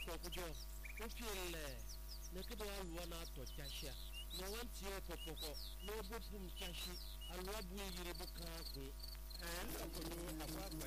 kujo ofiele ne kedo alwa na to chashia no wanti o popoko no bopum chashi alwa bu yire bu ka ko ko no akwa